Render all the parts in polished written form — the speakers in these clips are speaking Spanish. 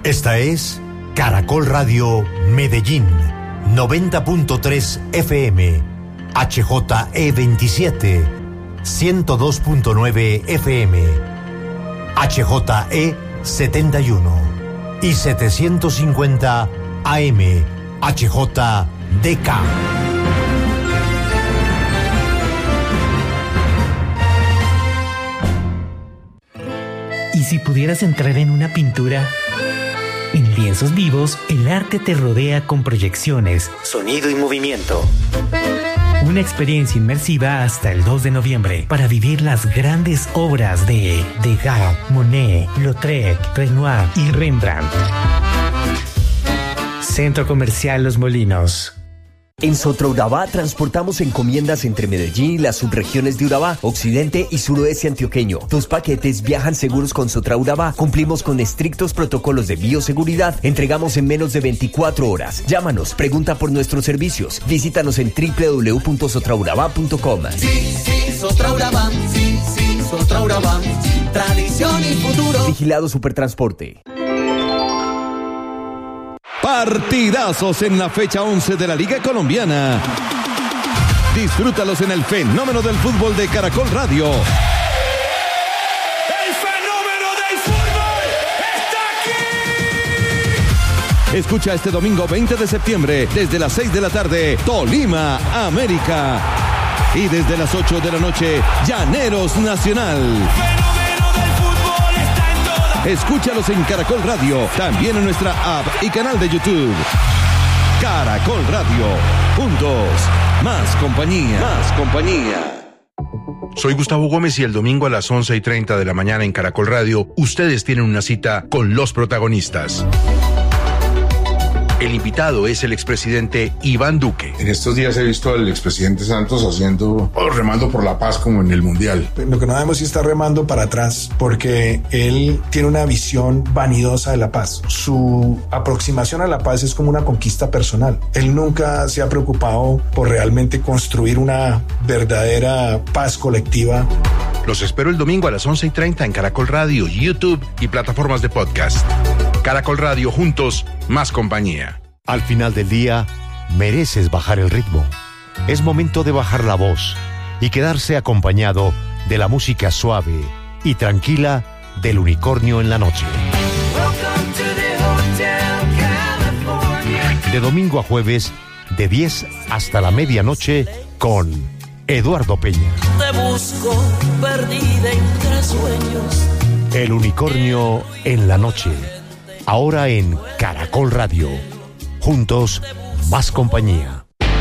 Esta es Caracol Radio Medellín, 90.3 FM, HJE27, 102.9 FM, HJE71 y 750 AM, HJDK. ¿Y si pudieras entrar en una pintura? En Lienzos Vivos, el arte te rodea con proyecciones, sonido y movimiento. Una experiencia inmersiva hasta el 2 de noviembre para vivir las grandes obras de Degas, Monet, Lautrec, Renoir y Rembrandt. Centro Comercial Los Molinos. En Sotraurabá transportamos encomiendas entre Medellín y las subregiones de Urabá, occidente y suroeste antioqueño. Tus paquetes viajan seguros con Sotraurabá. Cumplimos con estrictos protocolos de bioseguridad. Entregamos en menos de 24 horas. Llámanos, pregunta por nuestros servicios. Visítanos en www.sotraurabá.com. Sí, Sotraurabá. Sí, Sotraurabá. Tradición y futuro. Vigilado Supertransporte. Partidazos en la fecha 11 de la Liga Colombiana. Disfrútalos en el fenómeno del fútbol de Caracol Radio. ¡El fenómeno del fútbol está aquí! Escucha este domingo 20 de septiembre, desde las 6 de la tarde, Tolima, América. Y desde las 8 de la noche, Llaneros Nacional. Escúchalos en Caracol Radio, también en nuestra app y canal de YouTube. Caracol Radio, juntos, más compañía. Soy Gustavo Gómez y el domingo a las 11:30 de la mañana en Caracol Radio, ustedes tienen una cita con los protagonistas. El invitado es el expresidente Iván Duque. En estos días he visto al expresidente Santos remando por la paz como en el Mundial. Lo que no debemos es estar remando para atrás, porque él tiene una visión vanidosa de la paz. Su aproximación a la paz es como una conquista personal. Él nunca se ha preocupado por realmente construir una verdadera paz colectiva. Los espero el domingo a las 11:30 en Caracol Radio, YouTube y plataformas de podcast. Caracol Radio, juntos, más compañía. Al final del día, mereces bajar el ritmo. Es momento de bajar la voz y quedarse acompañado de la música suave y tranquila del Unicornio en la noche. De domingo a jueves, de 10 hasta la medianoche, con Eduardo Peña. Te busco perdida entre sueños. El Unicornio en la noche. Ahora en Caracol Radio. Juntos, más compañía.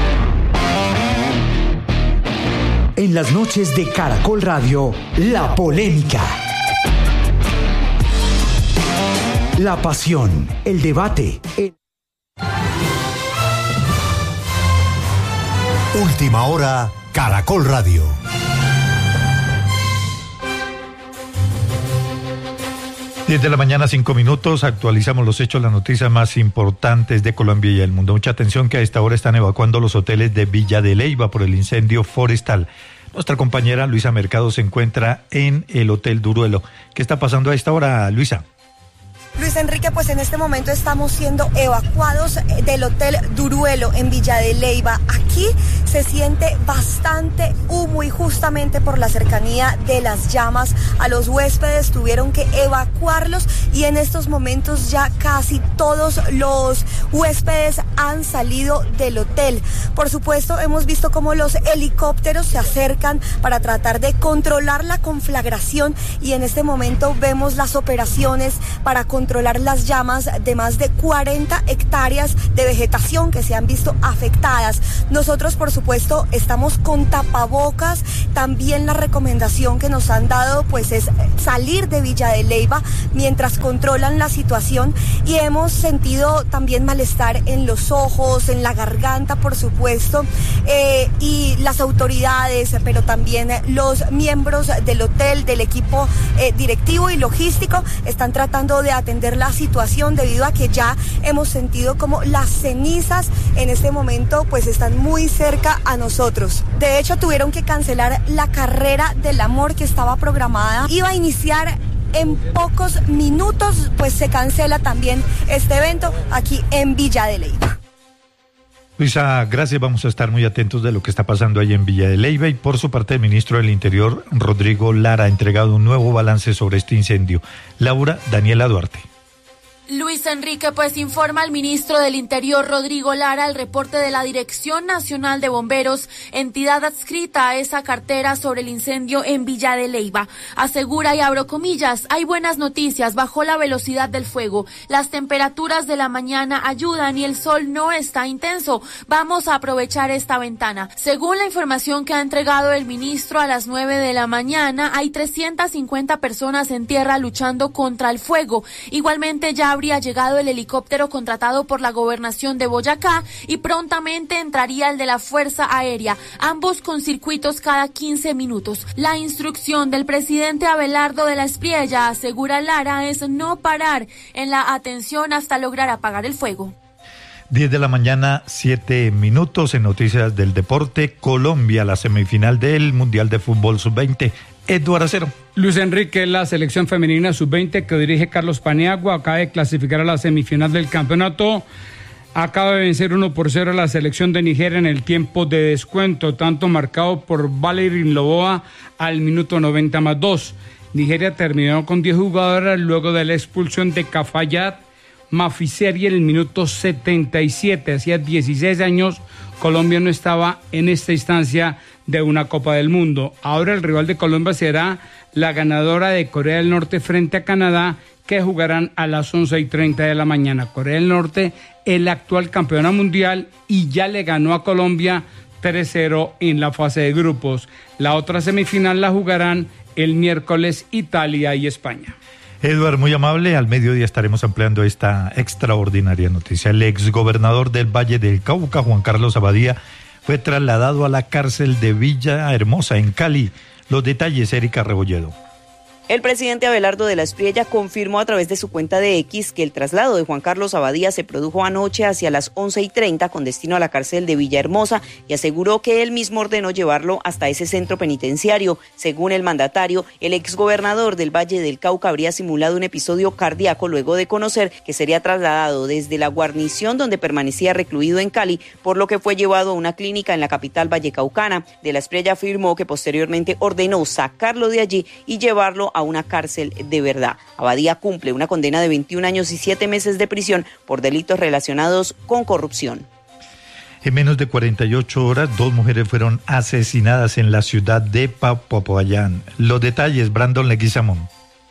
En las noches de Caracol Radio, la polémica. La pasión, el debate. Última hora, Caracol Radio. 10 de la mañana, 5 minutos, actualizamos los hechos, las noticias más importantes de Colombia y el mundo. Mucha atención que a esta hora están evacuando los hoteles de Villa de Leyva por el incendio forestal. Nuestra compañera Luisa Mercado se encuentra en el Hotel Duruelo. ¿Qué está pasando a esta hora, Luisa? Luis Enrique, pues en este momento estamos siendo evacuados del Hotel Duruelo en Villa de Leyva. Aquí se siente bastante humo y justamente por la cercanía de las llamas a los huéspedes tuvieron que evacuarlos y en estos momentos ya casi todos los huéspedes han salido del hotel. Por supuesto, hemos visto cómo los helicópteros se acercan para tratar de controlar la conflagración y en este momento vemos las operaciones para controlar las llamas de más de 40 hectáreas de vegetación que se han visto afectadas. Nosotros, por supuesto, estamos con tapabocas. También la recomendación que nos han dado pues es salir de Villa de Leyva mientras controlan la situación y hemos sentido también malestar en los ojos, en la garganta, por supuesto, y las autoridades, pero también los miembros del hotel, del equipo directivo y logístico están tratando de atender la situación debido a que ya hemos sentido como las cenizas en este momento pues están muy cerca a nosotros. De hecho, tuvieron que cancelar la carrera del amor que estaba programada. Iba a iniciar en pocos minutos pues se cancela también este evento aquí en Villa de Leyva. Luisa, gracias. Vamos a estar muy atentos de lo que está pasando ahí en Villa de Leyva, y por su parte el ministro del Interior, Rodrigo Lara, ha entregado un nuevo balance sobre este incendio. Laura Daniela Duarte. Luis Enrique, pues informa el ministro del Interior, Rodrigo Lara, el reporte de la Dirección Nacional de Bomberos, entidad adscrita a esa cartera, sobre el incendio en Villa de Leyva. Asegura, y abro comillas, hay buenas noticias, bajó la velocidad del fuego, las temperaturas de la mañana ayudan y el sol no está intenso. Vamos a aprovechar esta ventana. Según la información que ha entregado el ministro, a las 9 de la mañana hay 350 personas en tierra luchando contra el fuego. Igualmente ya habría llegado el helicóptero contratado por la gobernación de Boyacá y prontamente entraría el de la Fuerza Aérea, ambos con circuitos cada 15 minutos. La instrucción del presidente Abelardo de la Espriella, asegura Lara, es no parar en la atención hasta lograr apagar el fuego. 10 de la mañana, 7 minutos. En noticias del deporte, Colombia, la semifinal del Mundial de Fútbol Sub-20. Eduardo Acero. Luis Enrique, la selección femenina sub-20 que dirige Carlos Paniagua, acaba de clasificar a la semifinal del campeonato. Acaba de vencer 1-0 a la selección de Nigeria en el tiempo de descuento, tanto marcado por Valerie Loboa al minuto 90+2. Nigeria terminó con 10 jugadoras luego de la expulsión de Kafayat Mafiseri en el minuto 77. Hacía 16 años Colombia no estaba en esta instancia de una Copa del Mundo. Ahora el rival de Colombia será la ganadora de Corea del Norte frente a Canadá, que jugarán a las 11:30 de la mañana. Corea del Norte, el actual campeona mundial, y ya le ganó a Colombia 3-0 en la fase de grupos. La otra semifinal la jugarán el miércoles Italia y España. Eduardo, muy amable. Al mediodía estaremos ampliando esta extraordinaria noticia. El exgobernador del Valle del Cauca, Juan Carlos Abadía, fue trasladado a la cárcel de Villahermosa, en Cali. Los detalles, Erika Rebolledo. El presidente Abelardo de la Espriella confirmó a través de su cuenta de X que el traslado de Juan Carlos Abadía se produjo anoche hacia las 11:30 con destino a la cárcel de Villahermosa, y aseguró que él mismo ordenó llevarlo hasta ese centro penitenciario. Según el mandatario, el exgobernador del Valle del Cauca habría simulado un episodio cardíaco luego de conocer que sería trasladado desde la guarnición donde permanecía recluido en Cali, por lo que fue llevado a una clínica en la capital vallecaucana. De la Espriella afirmó que posteriormente ordenó sacarlo de allí y llevarlo a una cárcel de verdad. Abadía cumple una condena de 21 años y 7 meses de prisión por delitos relacionados con corrupción. En menos de 48 horas, 2 mujeres fueron asesinadas en la ciudad de Popayán. Los detalles, Brandon Leguizamón.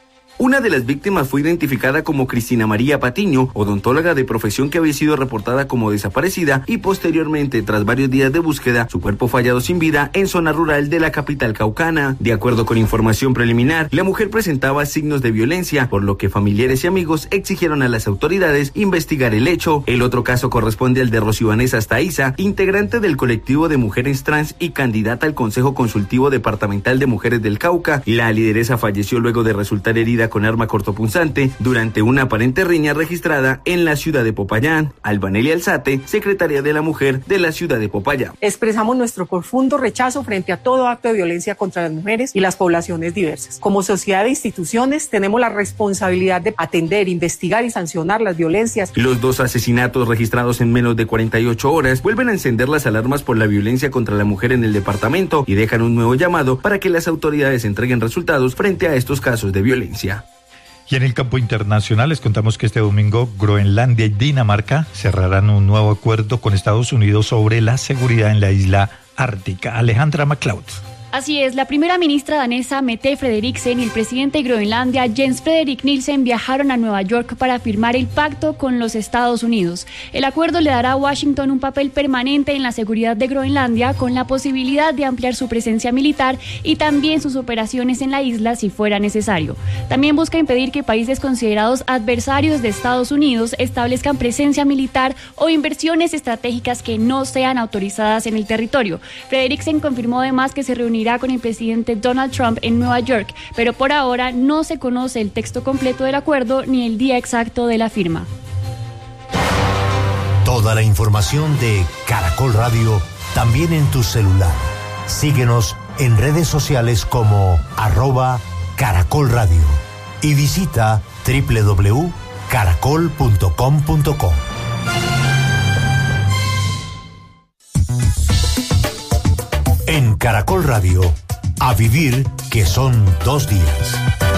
Una de las víctimas fue identificada como Cristina María Patiño, odontóloga de profesión que había sido reportada como desaparecida, y posteriormente, tras varios días de búsqueda, su cuerpo fue hallado sin vida en zona rural de la capital caucana. De acuerdo con información preliminar, la mujer presentaba signos de violencia, por lo que familiares y amigos exigieron a las autoridades investigar el hecho. El otro caso corresponde al de Rosy Vanessa Astaiza, integrante del colectivo de mujeres trans y candidata al Consejo Consultivo Departamental de Mujeres del Cauca. La lideresa falleció luego de resultar herida con arma cortopunzante durante una aparente riña registrada en la ciudad de Popayán. Albanelli Alzate, secretaria de la Mujer de la ciudad de Popayán. Expresamos nuestro profundo rechazo frente a todo acto de violencia contra las mujeres y las poblaciones diversas. Como sociedad e instituciones tenemos la responsabilidad de atender, investigar y sancionar las violencias. Los 2 asesinatos registrados en menos de 48 horas vuelven a encender las alarmas por la violencia contra la mujer en el departamento y dejan un nuevo llamado para que las autoridades entreguen resultados frente a estos casos de violencia. Y en el campo internacional les contamos que este domingo Groenlandia y Dinamarca cerrarán un nuevo acuerdo con Estados Unidos sobre la seguridad en la isla ártica. Alejandra MacLeod. Así es, la primera ministra danesa Mette Frederiksen y el presidente de Groenlandia Jens Frederik Nielsen viajaron a Nueva York para firmar el pacto con los Estados Unidos. El acuerdo le dará a Washington un papel permanente en la seguridad de Groenlandia, con la posibilidad de ampliar su presencia militar y también sus operaciones en la isla si fuera necesario. También busca impedir que países considerados adversarios de Estados Unidos establezcan presencia militar o inversiones estratégicas que no sean autorizadas en el territorio. Frederiksen confirmó además que se reunirá con el presidente Donald Trump en Nueva York, pero por ahora no se conoce el texto completo del acuerdo ni el día exacto de la firma. Toda la información de Caracol Radio también en tu celular. Síguenos en redes sociales como @Caracol Radio. y visita www.caracol.com.co. En Caracol Radio, a vivir que son 2 días.